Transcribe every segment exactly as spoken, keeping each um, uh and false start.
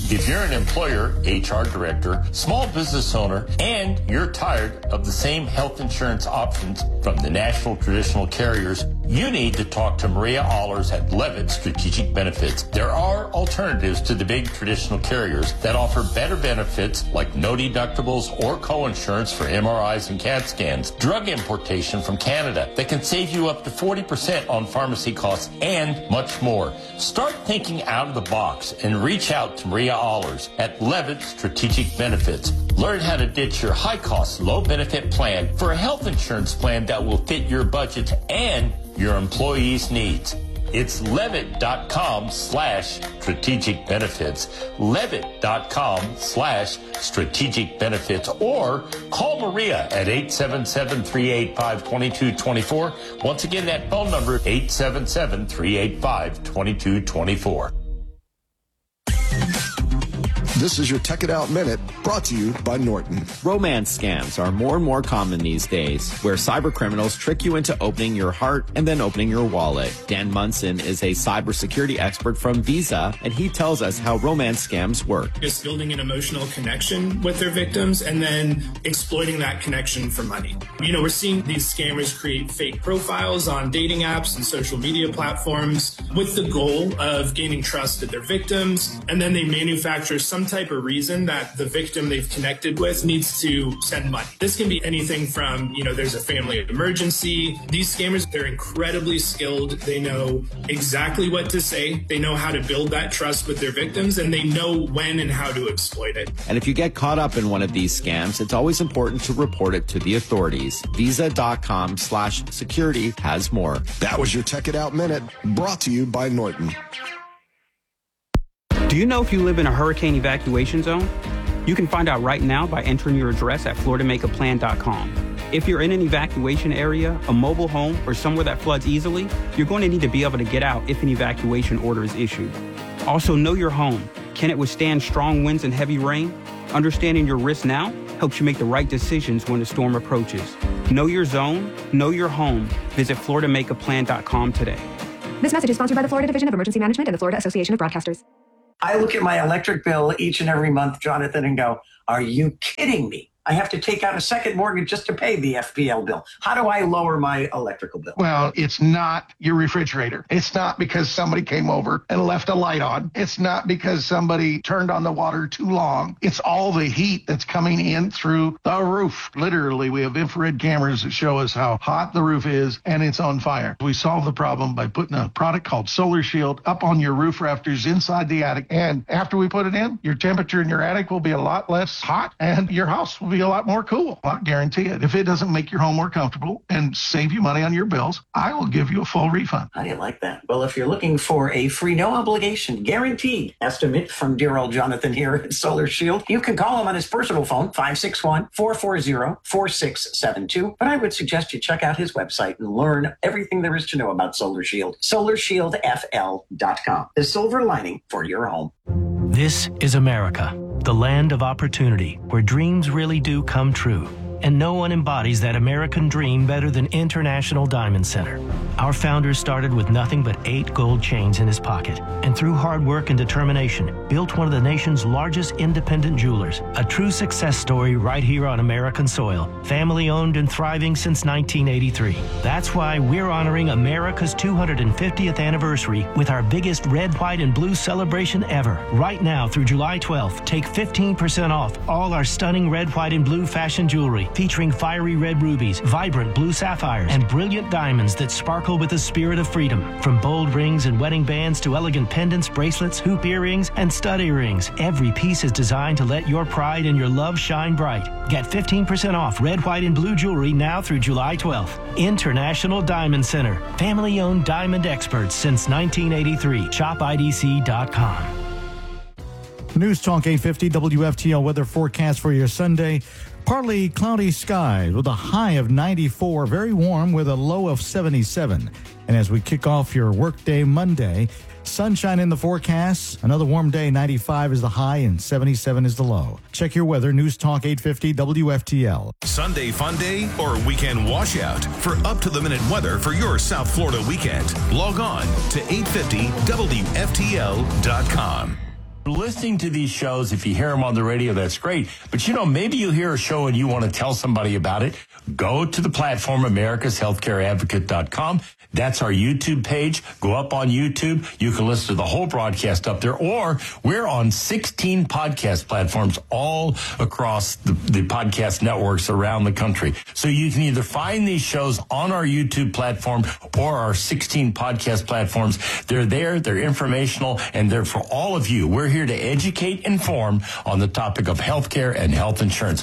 If you're an employer, H R director, small business owner, and you're tired of the same health insurance options from the national traditional carriers, you need to talk to Maria Allers at Levitt Strategic Benefits. There are alternatives to the big traditional carriers that offer better benefits like no deductibles or co-insurance for M R Is and CAT scans, drug importation from Canada that can save you up to forty percent on pharmacy costs, and much more. Start thinking out of the box and reach out to Maria Allers at Levitt Strategic Benefits. Learn how to ditch your high-cost, low-benefit plan for a health insurance plan that will fit your budget and your employees' needs. It's levitt.com slash strategic benefits, levitt.com slash strategic benefits, or call Maria at eight seven seven, three eight five, two two two four. Once again, that phone number, eight seven seven, three eight five, two two two four. This is your Tech It Out Minute, brought to you by Norton. Romance scams are more and more common these days, where cyber criminals trick you into opening your heart and then opening your wallet. Dan Munson is a cybersecurity expert from Visa, and he tells us how romance scams work. Just building an emotional connection with their victims and then exploiting that connection for money. You know, we're seeing these scammers create fake profiles on dating apps and social media platforms with the goal of gaining trust of their victims, and then they manufacture some type of reason that the victim they've connected with needs to send money. This can be anything from, you know, there's a family emergency. These scammers, they're incredibly skilled. They know exactly what to say. They know how to build that trust with their victims, and they know when and how to exploit it. And if you get caught up in one of these scams, it's always important to report it to the authorities. Visa.com slash security has more. That was your Tech It Out Minute, brought to you by Norton. Do you know if you live in a hurricane evacuation zone? You can find out right now by entering your address at florida make a plan dot com. If you're in an evacuation area, a mobile home, or somewhere that floods easily, you're going to need to be able to get out if an evacuation order is issued. Also, know your home. Can it withstand strong winds and heavy rain? Understanding your risk now helps you make the right decisions when the storm approaches. Know your zone, know your home. Visit florida make a plan dot com today. This message is sponsored by the Florida Division of Emergency Management and the Florida Association of Broadcasters. I look at my electric bill each and every month, Jonathan, and go, are you kidding me? I have to take out a second mortgage just to pay the F P L bill. How do I lower my electrical bill? Well, it's not your refrigerator. It's not because somebody came over and left a light on. It's not because somebody turned on the water too long. It's all the heat that's coming in through the roof. Literally, we have infrared cameras that show us how hot the roof is, and it's on fire. We solve the problem by putting a product called Solar Shield up on your roof rafters inside the attic. And after we put it in, your temperature in your attic will be a lot less hot, and your house will be a lot more cool. I guarantee it. If it doesn't make your home more comfortable and save you money on your bills, I will give you a full refund. How do you like that? Well, if you're looking for a free, no obligation, guaranteed estimate from dear old Jonathan here at Solar Shield, you can call him on his personal phone, five six one, four four zero, four six seven two. But I would suggest you check out his website and learn everything there is to know about Solar Shield. solar shield f l dot com. The silver lining for your home. This is America, the land of opportunity, where dreams really do come true. And no one embodies that American dream better than International Diamond Center. Our founder started with nothing but eight gold chains in his pocket, and through hard work and determination, built one of the nation's largest independent jewelers. A true success story right here on American soil. Family owned and thriving since nineteen eighty-three. That's why we're honoring America's two hundred fiftieth anniversary with our biggest red, white, and blue celebration ever. Right now through July twelfth, take fifteen percent off all our stunning red, white, and blue fashion jewelry, featuring fiery red rubies, vibrant blue sapphires, and brilliant diamonds that sparkle with the spirit of freedom. From bold rings and wedding bands to elegant pendants, bracelets, hoop earrings, and stud earrings, every piece is designed to let your pride and your love shine bright. Get fifteen percent off red, white, and blue jewelry now through July twelfth. International Diamond Center. Family-owned diamond experts since nineteen eighty-three. shop I D C dot com. News Talk eight fifty W F T L weather forecast for your Sunday. Partly cloudy skies with a high of ninety-four, very warm with a low of seventy-seven. And as we kick off your workday Monday, sunshine in the forecast, another warm day, ninety-five is the high and seventy-seven is the low. Check your weather, News Talk eight fifty W F T L. Sunday fun day or weekend washout? For up-to-the-minute weather for your South Florida weekend, log on to eight fifty W F T L dot com. Listening to these shows, if you hear them on the radio, that's great. But, you know, maybe you hear a show and you want to tell somebody about it. Go to the platform, americas healthcare advocate dot com. That's our YouTube page. Go up on YouTube. You can listen to the whole broadcast up there. Or we're on sixteen podcast platforms all across the, the podcast networks around the country. So you can either find these shows on our YouTube platform or our sixteen podcast platforms. They're there. They're informational, and they're for all of you. We're here to educate, inform on the topic of healthcare and health insurance.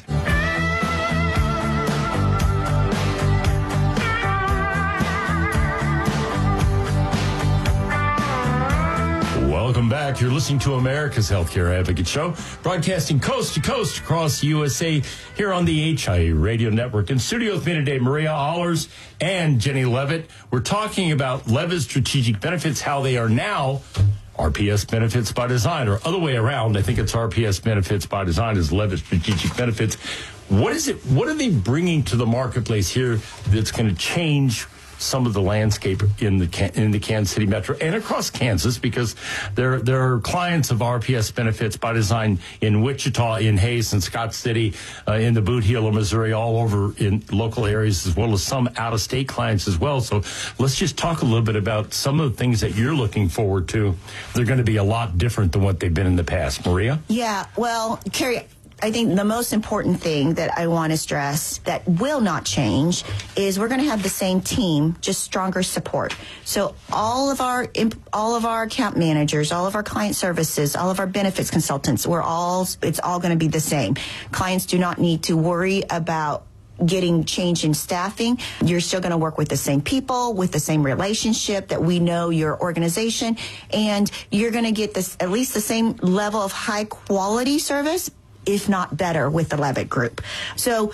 Welcome back. You're listening to America's Healthcare Advocate Show, broadcasting coast to coast across the U S A here on the H I A Radio Network. In studio with me today, Maria Allers and Jenny Levitt. We're talking about Levitt Strategic Benefits, how they are now R P S Benefits by Design, or other way around. I think it's R P S Benefits by Design is Levitt Strategic Benefits. What is it? What are they bringing to the marketplace here that's going to change some of the landscape in the in the Kansas City metro and across Kansas, because there there are clients of R P S Benefits by Design in Wichita, in Hayes, in Scott City, uh, in the Boot Heel of Missouri, all over in local areas, as well as some out-of-state clients as well. So let's just talk a little bit about some of the things that you're looking forward to. They're going to be a lot different than what they've been in the past. Maria? Yeah, well, Carrie, I think the most important thing that I want to stress that will not change is we're going to have the same team, just stronger support. So all of our all of our account managers, all of our client services, all of our benefits consultants, we're all it's all going to be the same. Clients do not need to worry about getting change in staffing. You're still going to work with the same people, with the same relationship that we know your organization, and you're going to get this at least the same level of high quality service, if not better, with the Levitt Group. So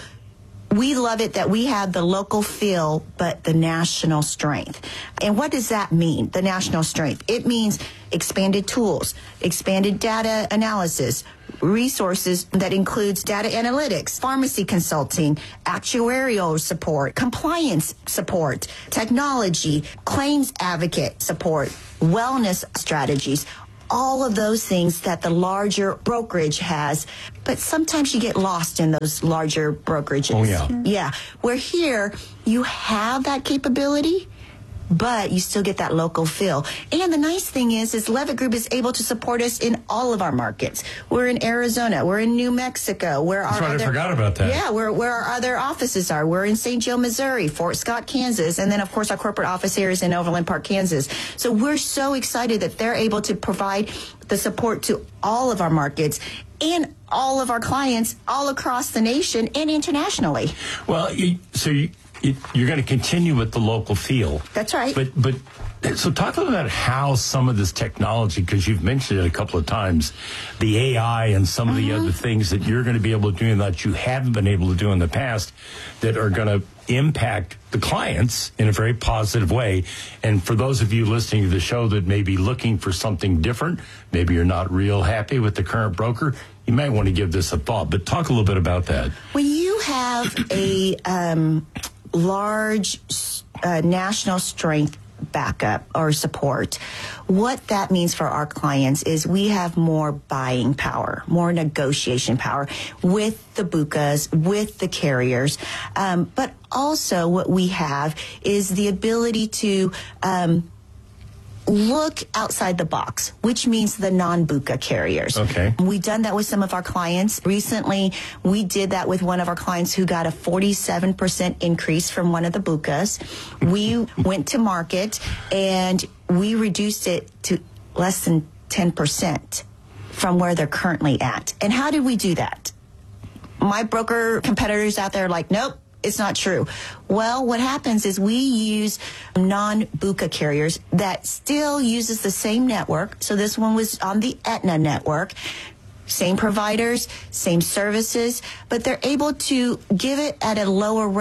we love it that we have the local feel, but the national strength. And what does that mean, the national strength? It means expanded tools, expanded data analysis, resources that includes data analytics, pharmacy consulting, actuarial support, compliance support, technology, claims advocate support, wellness strategies, all of those things that the larger brokerage has. But sometimes you get lost in those larger brokerages. Oh, yeah. Yeah. Where here, you have that capability, but you still get that local feel. And the nice thing is, is Levitt Group is able to support us in all of our markets. We're in Arizona. We're in New Mexico. Where That's our right, other, I forgot about that. Yeah, where, where our other offices are. We're in Saint Joe, Missouri, Fort Scott, Kansas, and then, of course, our corporate office here is in Overland Park, Kansas. So we're so excited that they're able to provide the support to all of our markets and all of our clients all across the nation and internationally. Well, you, so you... It, you're going to continue with the local feel. That's right. But but so talk about how some of this technology, because you've mentioned it a couple of times, the A I and some of the Mm-hmm. other things that you're going to be able to do and that you haven't been able to do in the past, that are going to impact the clients in a very positive way. And for those of you listening to the show that may be looking for something different, maybe you're not real happy with the current broker, you might want to give this a thought. But talk a little bit about that. When you have a um, large uh, national strength backup or support, what that means for our clients is we have more buying power, more negotiation power with the B U C As, with the carriers. Um, but also what we have is the ability to um, look outside the box, which means the non-B U C A carriers. Okay. We've done that with some of our clients. Recently, we did that with one of our clients who got a forty-seven percent increase from one of the B U C As. We went to market and we reduced it to less than ten percent from where they're currently at. And how did we do that? My broker competitors out there are like, nope, it's not true. Well, what happens is we use non-B U C A carriers that still uses the same network. So this one was on the Aetna network. Same providers, same services, but they're able to give it at a lower rate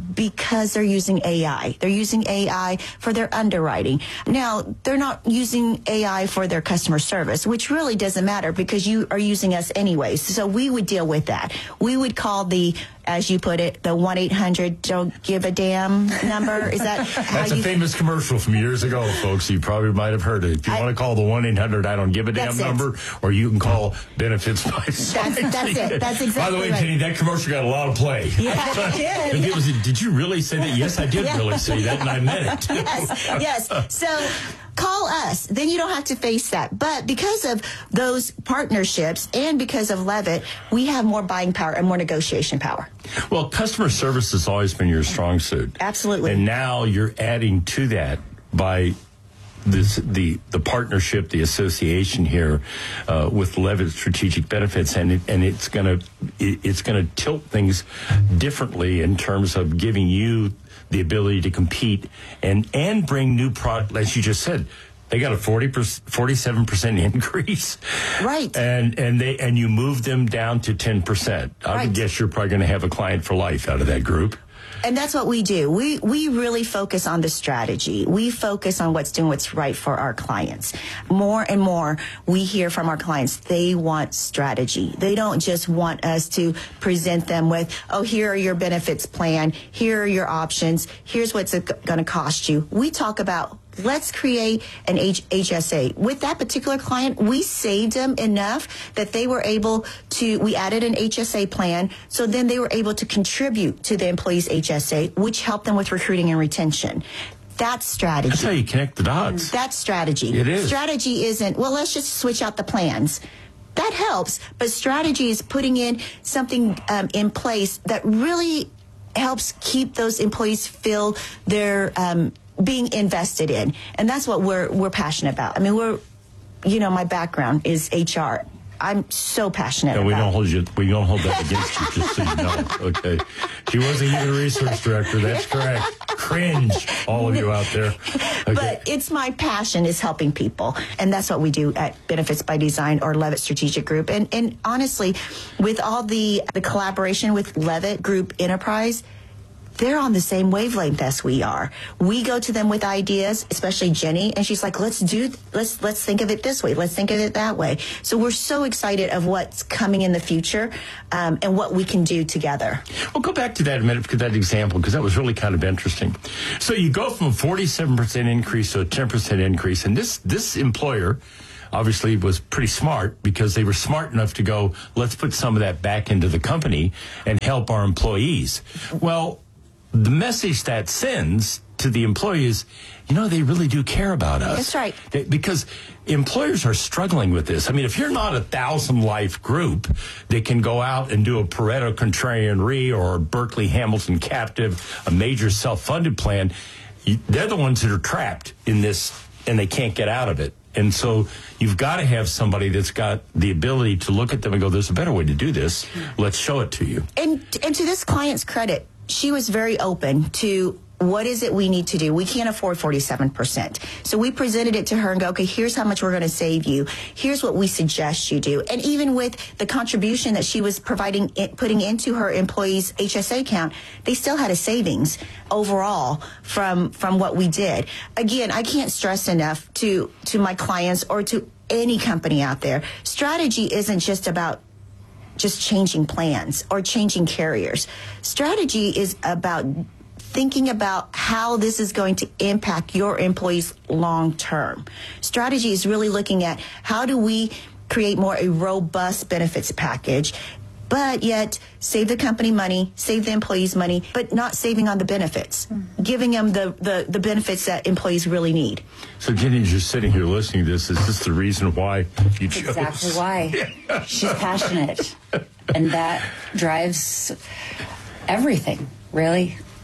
because they're using A I. They're using A I for their underwriting. Now, they're not using A I for their customer service, which really doesn't matter because you are using us anyways. So we would deal with that. We would call the, as you put it, the one eight hundred don't give a damn number. Is that how That's you... a famous commercial from years ago, folks. You probably might have heard it. If you I, want to call the one eight hundred I don't give a damn number, or you can call Benefits by Society. That's, that's it. That's exactly By the way, right. Jenny, that commercial got a lot of play. Yeah, it did. It was, did you really say that? Yes, I did Yeah. really say that, and I meant it. Yes, yes. So call us. Then you don't have to face that. But because of those partnerships and because of Levitt, we have more buying power and more negotiation power. Well, customer service has always been your strong suit. Absolutely. And now you're adding to that by this the the partnership, the association here uh, with Levitt Strategic Benefits, and it, and it's gonna it, it's gonna tilt things differently in terms of giving you the ability to compete and and bring new product, as you just said. They got a forty percent, forty-seven percent increase, right? And and they and you move them down to ten percent. I right. would guess you're probably going to have a client for life out of that group. And that's what we do. We we really focus on the strategy. We focus on what's doing what's right for our clients. More and more, we hear from our clients, they want strategy. They don't just want us to present them with, oh, here are your benefits plan. Here are your options. Here's what's going to cost you. We talk about, let's create an H- HSA. With that particular client, we saved them enough that they were able to, we added an H S A plan, so then they were able to contribute to the employee's H S A, which helped them with recruiting and retention. That's strategy. That's how you connect the dots. That's strategy. It is. Strategy isn't, well, let's just switch out the plans. That helps, but strategy is putting in something um, in place that really helps keep those employees feel their um, being invested in. And that's what we're we're passionate about. I mean, we're, you know, my background is H R. I'm so passionate no, we about. don't hold you. We don't hold that against you. Just so you know, okay? She was a human research director. That's correct. Cringe, all of you out there. Okay. But it's my passion is helping people, and that's what we do at Benefits by Design or Levitt Strategic Group. And and honestly, with all the the collaboration with Levitt Group Enterprise, they're on the same wavelength as we are. We go to them with ideas, especially Jenny, and she's like, let's do, let's, let's think of it this way. Let's think of it that way. So we're so excited of what's coming in the future, um, and what we can do together. Well, go back to that a minute, because that example, because that was really kind of interesting. So you go from a forty-seven percent increase to a ten percent increase, and this, this employer obviously was pretty smart because they were smart enough to go, let's put some of that back into the company and help our employees. Well, the message that sends to the employees, you know, they really do care about us. That's right. They, because employers are struggling with this. I mean, if you're not a thousand life group that can go out and do a Pareto Contrarian Re or a Berkeley Hamilton Captive, a major self-funded plan, you, they're the ones that are trapped in this and they can't get out of it. And so you've got to have somebody that's got the ability to look at them and go, there's a better way to do this. Let's show it to you. And, and to this client's credit, she was very open to what is it we need to do. We can't afford forty-seven percent. So we presented it to her and go, okay, here's how much we're going to save you. Here's what we suggest you do. And even with the contribution that she was providing, putting into her employees' H S A account, they still had a savings overall from, from what we did. Again, I can't stress enough to, to my clients or to any company out there. Strategy isn't just about just changing plans or changing carriers. Strategy is about thinking about how this is going to impact your employees long term. Strategy is really looking at how do we create more a robust benefits package, but yet save the company money, save the employees money, but not saving on the benefits, mm-hmm. giving them the, the, the benefits that employees really need. So Jenny, you're sitting here listening to this. Is this the reason why you chose? Exactly why. She's passionate. And that drives everything, really.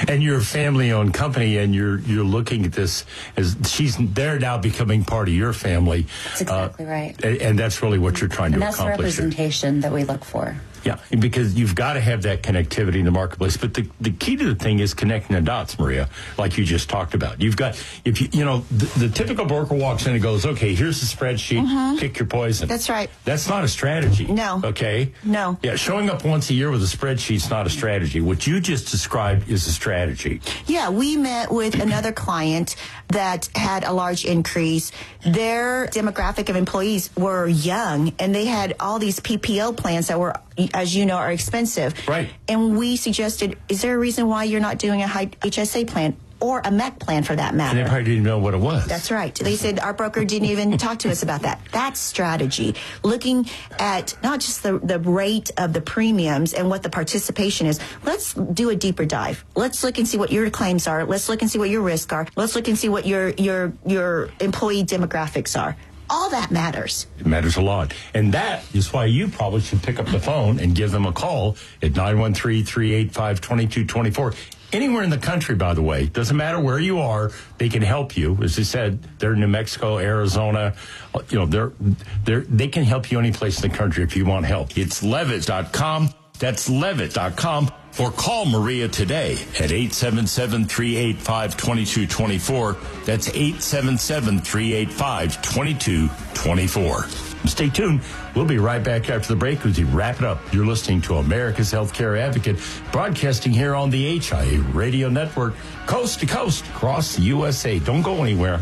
And you're a family-owned company, and you're you're looking at this as she's they're now becoming part of your family. That's exactly uh, right. And, and that's really what you're trying and to accomplish. accomplish. That's the representation that we look for. Yeah, because you've got to have that connectivity in the marketplace. But the, the key to the thing is connecting the dots, Maria, like you just talked about. You've got, if you, you know, the, the typical broker walks in and goes, okay, here's the spreadsheet, mm-hmm. pick your poison. That's right. That's not a strategy. No. Okay? No. Yeah, showing up once a year with a spreadsheet's not a strategy. What you just described is a strategy. Yeah, we met with another client that had a large increase. Their demographic of employees were young, and they had all these P P O plans that were, as you know, are expensive. Right. And we suggested, is there a reason why you're not doing a high H S A plan? Or a M E C plan, for that matter. And they probably didn't know what it was. That's right. They said our broker didn't even talk to us about that. That's strategy. Looking at not just the, the rate of the premiums and what the participation is. Let's do a deeper dive. Let's look and see what your claims are. Let's look and see what your risks are. Let's look and see what your your your employee demographics are. All that matters. It matters a lot. And that is why you probably should pick up the phone and give them a call at nine one three, three eight five, two two two four. Anywhere in the country, by the way. Doesn't matter where you are, they can help you. As I said, they're in New Mexico, Arizona. You know, they're, they're, they can help you any place in the country if you want help. It's Levitt dot com. That's Levitt dot com. Or call Maria today at eight seven seven, three eight five, two two two four. That's eight seven seven, three eight five, two two two four. Stay tuned. We'll be right back after the break as we wrap it up. You're listening to America's Healthcare Advocate, broadcasting here on the H I A Radio Network, coast to coast across the U S A. Don't go anywhere.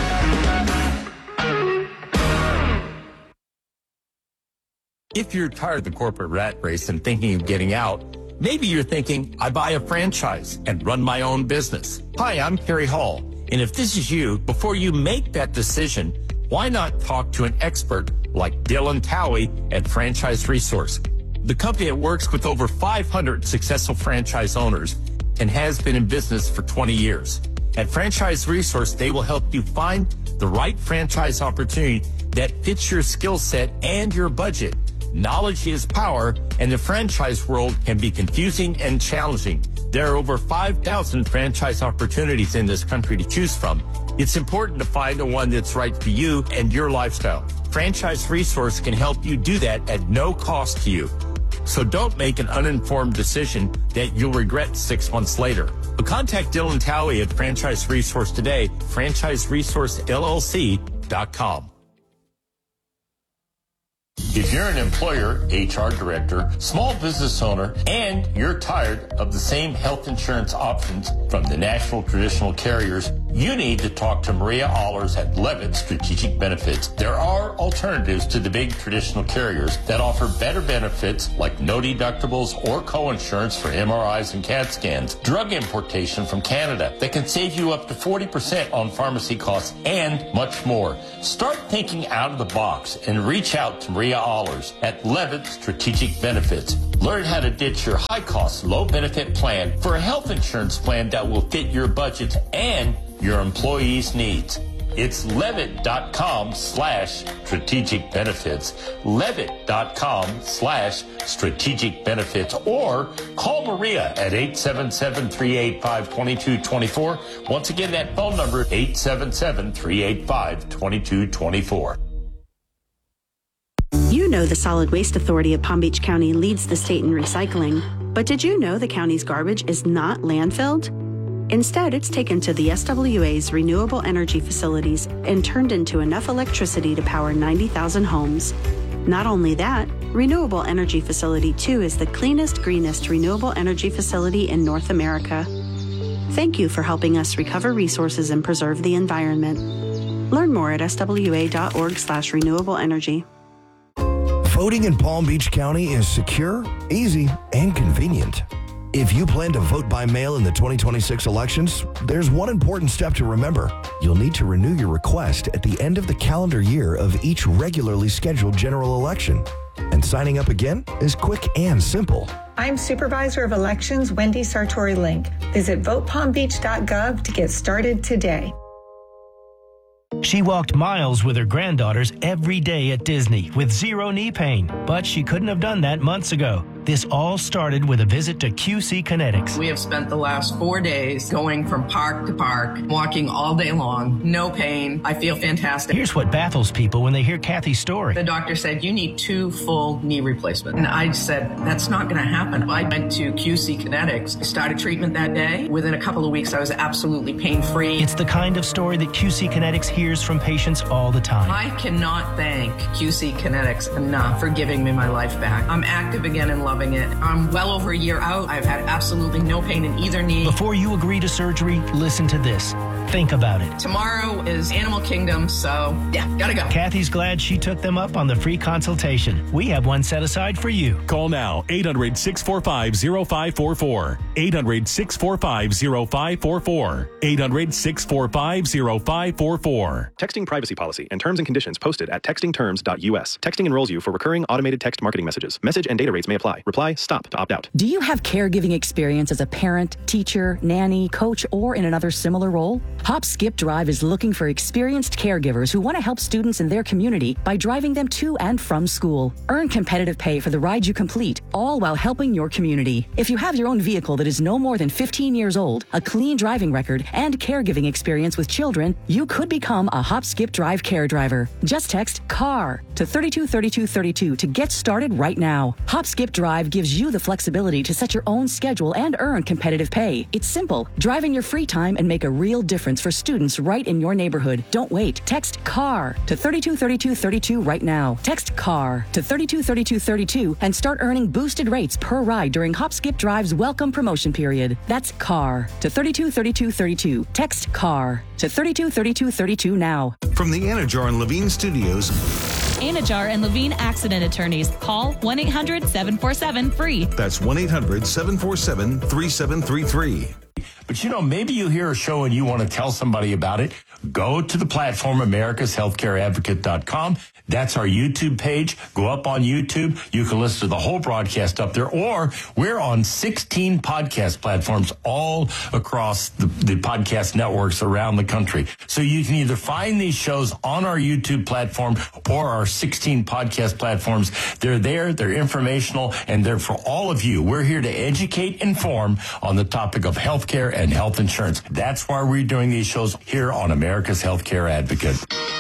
If you're tired of the corporate rat race and thinking of getting out, maybe you're thinking, I buy a franchise and run my own business. Hi, I'm Kerry Hall. And if this is you, before you make that decision, why not talk to an expert like Dylan Towie at Franchise Resource, the company that works with over five hundred successful franchise owners and has been in business for twenty years. At Franchise Resource, they will help you find the right franchise opportunity that fits your skill set and your budget. Knowledge is power, and the franchise world can be confusing and challenging. There are over five thousand franchise opportunities in this country to choose from. It's important to find the one that's right for you and your lifestyle. Franchise Resource can help you do that at no cost to you. So don't make an uninformed decision that you'll regret six months later. But contact Dylan Towie at Franchise Resource today, franchise resource L L C dot com. If you're an employer, H R director, small business owner, and you're tired of the same health insurance options from the national traditional carriers, you need to talk to Maria Allers at Levitt Strategic Benefits. There are alternatives to the big traditional carriers that offer better benefits like no deductibles or co-insurance for M R Is and C A T scans, drug importation from Canada that can save you up to forty percent on pharmacy costs, and much more. Start thinking out of the box and reach out to Maria Allers at Levitt Strategic Benefits. Learn how to ditch your high-cost, low-benefit plan for a health insurance plan that will fit your budget and your employees' needs. It's Levitt.com slash strategic benefits. Levitt.com slash strategic benefits. Or call Maria at eight seven seven, three eight five, two two two four. Once again, that phone number, eight seven seven, three eight five, two two two four. You know the Solid Waste Authority of Palm Beach County leads the state in recycling. But did you know the county's garbage is not landfilled? Instead, it's taken to the S W A's renewable energy facilities and turned into enough electricity to power ninety thousand homes. Not only that, Renewable Energy Facility two is the cleanest, greenest renewable energy facility in North America. Thank you for helping us recover resources and preserve the environment. Learn more at S W A dot org slash renewable energy. Voting in Palm Beach County is secure, easy, and convenient. If you plan to vote by mail in the twenty twenty-six elections, there's one important step to remember. You'll need to renew your request at the end of the calendar year of each regularly scheduled general election. And signing up again is quick and simple. I'm Supervisor of Elections Wendy Sartori-Link. Visit vote palm beach dot gov to get started today. She walked miles with her granddaughters every day at Disney with zero knee pain, but she couldn't have done that months ago. This all started with a visit to Q C Kinetics. We have spent the last four days going from park to park, walking all day long, no pain. I feel fantastic. Here's what baffles people when they hear Kathy's story. The doctor said, you need two full knee replacements. And I said, that's not going to happen. I went to Q C Kinetics, started treatment that day. Within a couple of weeks, I was absolutely pain-free. It's the kind of story that Q C Kinetics hears from patients all the time. I cannot thank Q C Kinetics enough for giving me my life back. I'm active again and loving it. I'm well over a year out. I've had absolutely no pain in either knee. Before you agree to surgery, listen to this. Think about it. Tomorrow is Animal Kingdom, so yeah, gotta go. Kathy's glad she took them up on the free consultation. We have one set aside for you. Call now, eight hundred, six four five, zero five four four. eight hundred, six four five, zero five four four. eight hundred, six four five, zero five four four. Texting privacy policy and terms and conditions posted at texting terms dot U S. Texting enrolls you for recurring automated text marketing messages. Message and data rates may apply. Reply STOP to opt out. Do you have caregiving experience as a parent, teacher, nanny, coach, or in another similar role? Hop Skip Drive is looking for experienced caregivers who want to help students in their community by driving them to and from school. Earn competitive pay for the ride you complete, all while helping your community. If you have your own vehicle that is no more than fifteen years old, a clean driving record, and caregiving experience with children, you could become a Hop Skip Drive care driver. Just text CAR to three two three two three two to get started right now. Hop Skip Drive gives you the flexibility to set your own schedule and earn competitive pay. It's simple. Drive in your free time and make a real difference for students right in your neighborhood. Don't wait. Text CAR to three two three two three two right now. Text CAR to three two three two three two and start earning boosted rates per ride during Hop Skip Drive's welcome promotion period. That's CAR to three two three two three two. Text CAR to three two three two three two now. From the Anajar and Levine Studios. Anajar and Levine Accident Attorneys. Call one eight hundred seven four seven free. That's one eight hundred seven four seven three seven three three. But you know, maybe you hear a show and you want to tell somebody about it. Go to the platform, americas healthcare advocate dot com. That's our YouTube page. Go up on YouTube. You can listen to the whole broadcast up there. Or we're on sixteen podcast platforms all across the, the podcast networks around the country. So you can either find these shows on our YouTube platform or our sixteen podcast platforms. They're there. They're informational, and they're for all of you. We're here to educate, inform on the topic of healthcare and health insurance. That's why we're doing these shows here on America's Healthcare Advocate.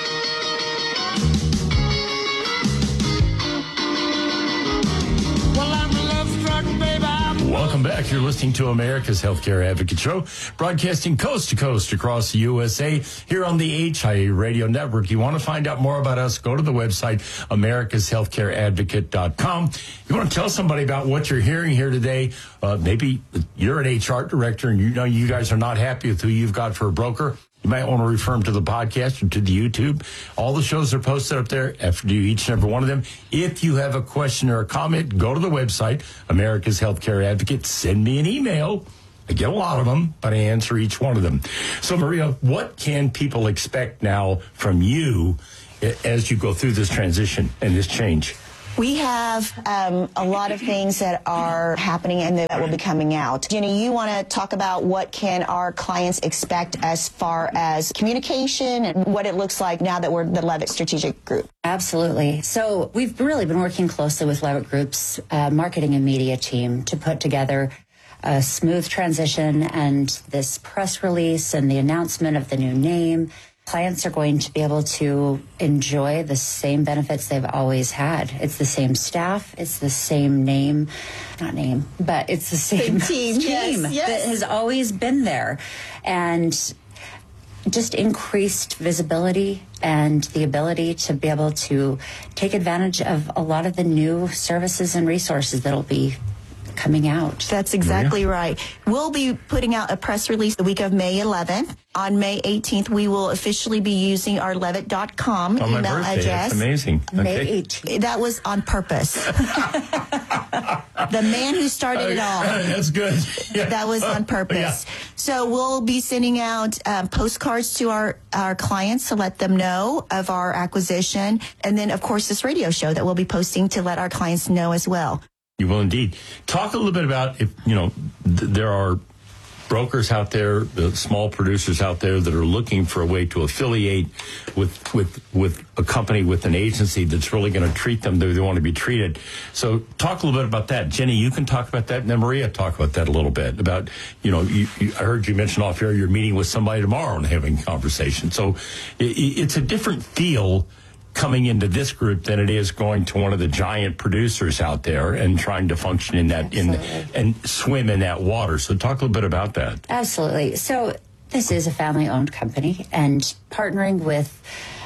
Welcome back. You're listening to America's Healthcare Advocate Show, broadcasting coast to coast across the U S A here on the H I A Radio Network. You want to find out more about us, go to the website, americas healthcare advocate dot com. You want to tell somebody about what you're hearing here today. Uh, maybe you're an H R director and you know you guys are not happy with who you've got for a broker. You might want to refer them to the podcast or to the YouTube. All the shows are posted up there after you each and every one of them. If you have a question or a comment, go to the website, America's Healthcare Advocate. Send me an email. I get a lot of them, but I answer each one of them. So, Maria, what can people expect now from you as you go through this transition and this change? We have um, a lot of things that are happening and that will be coming out. Jenny, you want to talk about what can our clients expect as far as communication and what it looks like now that we're the Levitt Strategic Group? Absolutely. So we've really been working closely with Levitt Group's uh, marketing and media team to put together a smooth transition and this press release and the announcement of the new name. Clients are going to be able to enjoy the same benefits they've always had. It's the same staff. It's the same name, not name, but it's the same, same team, team yes, yes. that has always been there. And just increased visibility and the ability to be able to take advantage of a lot of the new services and resources that'll be coming out. That's exactly yeah. right. We'll be putting out a press release the week of May eleventh. On May eighteenth, we will officially be using our levitt dot com on email my birthday. address. That's amazing. May okay. eighteenth. That was on purpose. The man who started it all. That's good. Yeah. That was on purpose. Yeah. So we'll be sending out um, postcards to our, our clients to let them know of our acquisition. And then, of course, this radio show that we'll be posting to let our clients know as well. You will indeed. Talk a little bit about if, you know, th- there are brokers out there, the small producers out there that are looking for a way to affiliate with with with a company, with an agency that's really going to treat them the way they want to be treated. So talk a little bit about that. Jenny, you can talk about that, and then Maria, talk about that a little bit. About, you know, you, you, I heard you mention off air you're meeting with somebody tomorrow and having a conversation. So it, it's a different feel coming into this group than it is going to one of the giant producers out there and trying to function in that in and swim in that water. So talk a little bit about that. Absolutely. So this is a family-owned company, and partnering with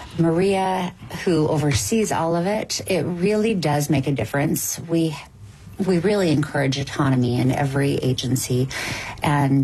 Maria, who oversees all of it, it really does make a difference. We we really encourage autonomy in every agency, and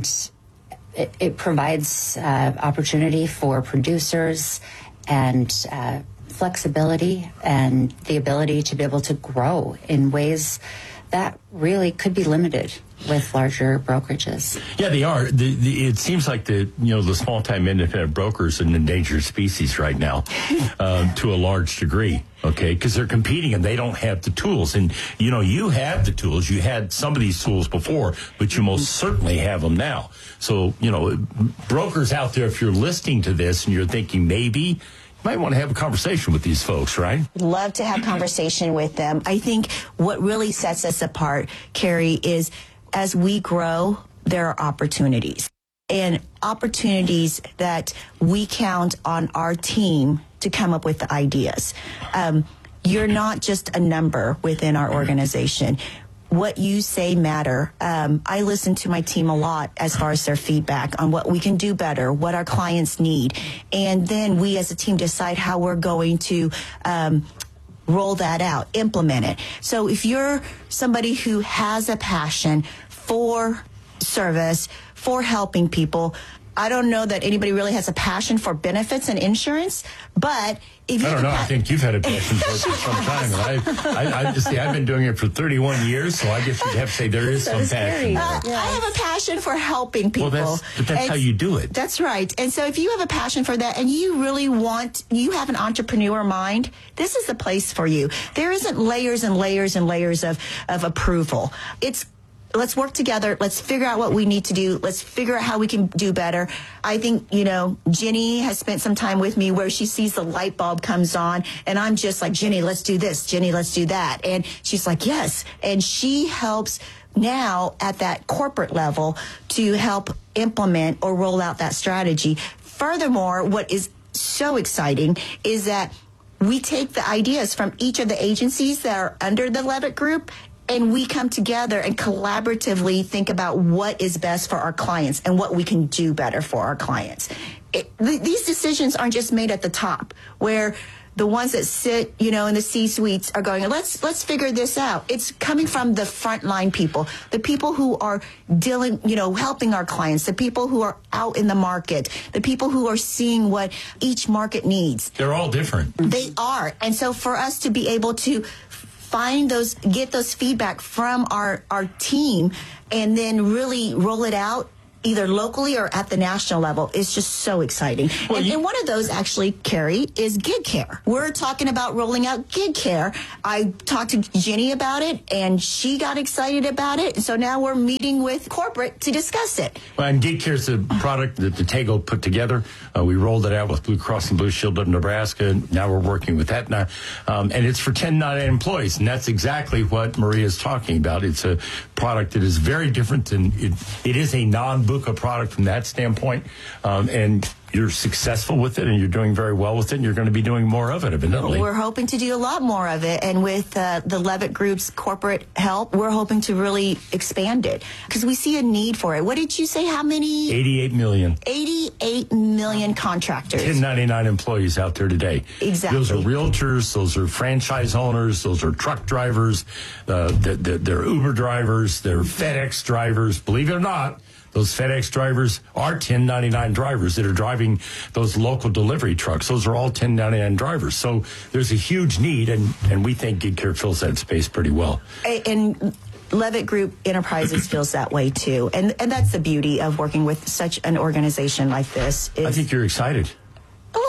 it, it provides uh, opportunity for producers and uh, flexibility and the ability to be able to grow in ways that really could be limited with larger brokerages. Yeah, they are. The, the, it seems like the you know the small time independent brokers are an endangered species right now, uh, to a large degree. Okay, because they're competing and they don't have the tools. And you know, you have the tools. You had some of these tools before, but you most certainly have them now. So you know, brokers out there, if you're listening to this and you're thinking maybe, might want to have a conversation with these folks, right? Love to have conversation with them. I think what really sets us apart, Carrie, is as we grow, there are opportunities. And opportunities that we count on our team to come up with the ideas. Um, you're not just a number within our organization. What you say matter. Um, I listen to my team a lot as far as their feedback on what we can do better, what our clients need. And then we as a team decide how we're going to um, roll that out, implement it. So if you're somebody who has a passion for service, for helping people, I don't know that anybody really has a passion for benefits and insurance, but if you I don't know. I think you've had a passion for it for some time. And I, I, I just see, I've been doing it for thirty-one years, so I guess you'd have to say there is some passion. Uh, I have a passion for helping people. Well, that's, but that's and how you do it. That's right. And so if you have a passion for that and you really want, you have an entrepreneur mind, this is the place for you. There isn't layers and layers and layers of, of approval. It's let's work together. Let's figure out what we need to do. Let's figure out how we can do better. I think, you know, Jenny has spent some time with me where she sees the light bulb comes on and I'm just like, Jenny, let's do this. Jenny, let's do that. And she's like, yes. And she helps now at that corporate level to help implement or roll out that strategy. Furthermore, what is so exciting is that we take the ideas from each of the agencies that are under the Levitt Group, and we come together and collaboratively think about what is best for our clients and what we can do better for our clients. It, th- these decisions aren't just made at the top, where the ones that sit, you know, in the C-suites are going, let's let's figure this out. It's coming from the frontline people, the people who are dealing, you know, helping our clients, the people who are out in the market, the people who are seeing what each market needs. They're all different. They are. And so for us to be able to find those, get those feedback from our, our team and then really roll it out either locally or at the national level is just so exciting. Well, and, you- and one of those actually, Carrie, is Gig Care. We're talking about rolling out Gig Care. I talked to Jenny about it and she got excited about it. So now we're meeting with corporate to discuss it. Well, and Gig Care is a product that the Tego put together. Uh, we rolled it out with Blue Cross and Blue Shield of Nebraska. Now we're working with Aetna. Um, and it's for ten ninety-nine employees. And that's exactly what Maria is talking about. It's a product that is very different than it, it is a non-Buca product from that standpoint. Um, and you're successful with it and you're doing very well with it and you're going to be doing more of it evidently. We're hoping to do a lot more of it. And with uh, the Levitt Group's corporate help, we're hoping to really expand it because we see a need for it. What did you say? How many? eighty-eight million. eighty-eight million contractors. ten ninety-nine employees out there today. Exactly. Those are realtors. Those are franchise owners. Those are truck drivers. Uh, they're, they're Uber drivers. They're FedEx drivers. Believe it or not, those FedEx drivers are ten ninety-nine drivers that are driving those local delivery trucks. Those are all ten ninety-nine drivers. So there's a huge need, and, and we think Gig Care fills that space pretty well. And Levitt Group Enterprises feels that way, too. And and that's the beauty of working with such an organization like this. Is, I think you're excited. A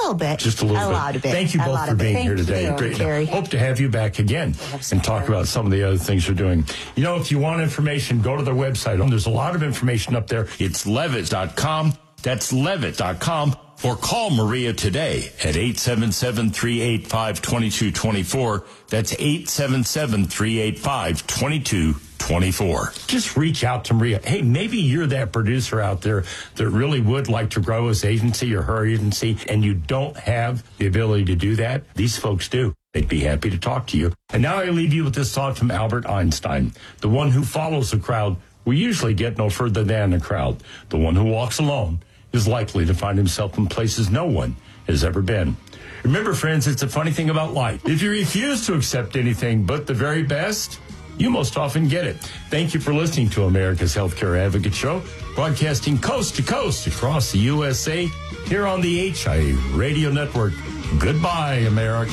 little bit. Just a little a bit. lot of bit. Thank you a both lot for of being bit. here today. Thank you, Great. Carrie. Hope to have you back again and talk about some of the other things you're doing. You know, if you want information, go to their website. There's a lot of information up there. It's levitt dot com. That's levitt dot com. Or call Maria today at eight seven seven, three eight five, two two two four. That's eight seven seven, three eight five, two two two four. Just reach out to Maria. Hey, maybe you're that producer out there that really would like to grow his agency or her agency, and you don't have the ability to do that. These folks do. They'd be happy to talk to you. And now I leave you with this thought from Albert Einstein. The one who follows the crowd will usually get no further than the crowd. The one who walks alone is likely to find himself in places no one has ever been. Remember, friends, it's a funny thing about life. If you refuse to accept anything but the very best, you most often get it. Thank you for listening to America's Healthcare Advocate Show, broadcasting coast to coast across the U S A here on the H I A Radio Network. Goodbye, America.